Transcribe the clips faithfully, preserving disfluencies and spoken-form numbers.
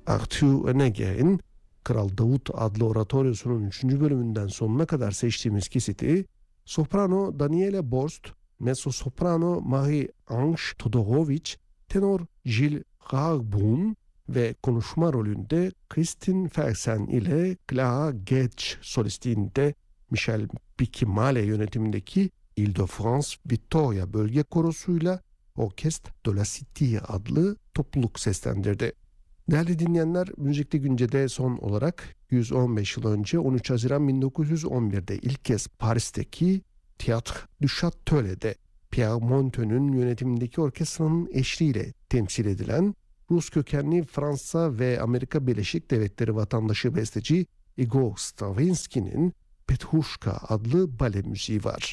Arthur Honegger'in Kral Davut adlı oratoryosunun üçüncü bölümünden sonuna kadar seçtiğimiz kesiti, soprano Daniela Borst, mezzo-soprano Marie-Ange Todorovic, tenor Gilles Ragbun ve konuşma rolünde Kristin Fersen ile Clara Getsch solistliğinde Michel Bikimale yönetimindeki Île-de-France Victoria Bölge Korosu'yla Orchestre de la Cité adlı topluluk seslendirdi. Değerli dinleyenler, Müzikte Günce'de son olarak yüz on beş yıl önce on üç Haziran bin dokuz yüz on bir'de ilk kez Paris'teki Théâtre du Châtelet'de Pierre Monteu'nun yönetimindeki orkestranın eşliğiyle temsil edilen Rus kökenli Fransa ve Amerika Birleşik Devletleri vatandaşı besteci Igor Stravinsky'nin Petrushka adlı bale müziği var.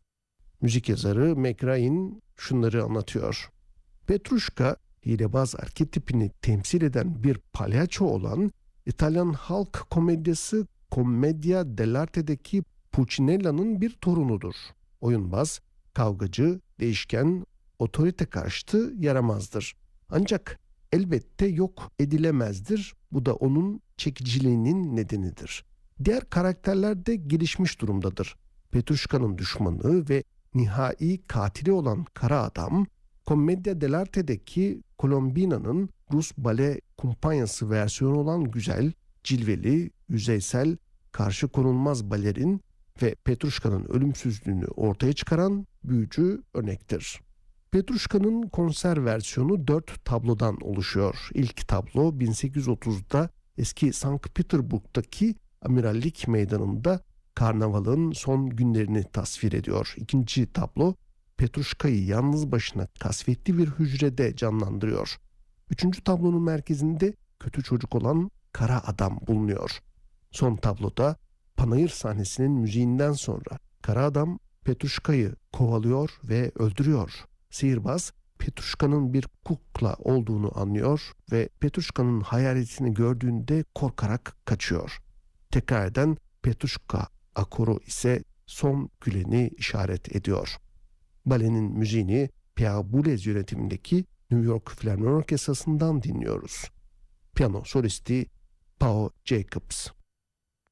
Müzik yazarı Meg Ryan şunları anlatıyor. Petrushka, hilebaz arketipini temsil eden bir palyaço olan İtalyan halk komedyası Commedia dell'arte'deki Pulcinella'nın bir torunudur. Oyunbaz, kavgacı, değişken, otorite karşıtı yaramazdır. Ancak elbette yok edilemezdir. Bu da onun çekiciliğinin nedenidir. Diğer karakterler de gelişmiş durumdadır. Petrushka'nın düşmanı ve nihai katili olan kara adam, Commedia dell'arte'deki Colombina'nın Rus bale kumpanyası versiyonu olan güzel, cilveli, yüzeysel, karşı konulmaz balerin ve Petrushka'nın ölümsüzlüğünü ortaya çıkaran büyücü örnektir. Petrushka'nın konser versiyonu dört tablodan oluşuyor. İlk tablo bin sekiz yüz otuz'da eski Sankt Peterburg'daki Amirallik Meydanı'nda karnavalın son günlerini tasvir ediyor. İkinci tablo Petrushka'yı yalnız başına kasvetli bir hücrede canlandırıyor. Üçüncü tablonun merkezinde kötü çocuk olan kara adam bulunuyor. Son tabloda panayır sahnesinin müziğinden sonra kara adam Petrushka'yı kovalıyor ve öldürüyor. Sihirbaz Petrushka'nın bir kukla olduğunu anlıyor ve Petrushka'nın hayaletini gördüğünde korkarak kaçıyor. Tekrar eden Petrushka akoru ise son güleni işaret ediyor. Balenin müziğini Pierre Boulez yönetimindeki New York Filarmoni Orkestrası'ndan dinliyoruz. Piyano solisti Paul Jacobs.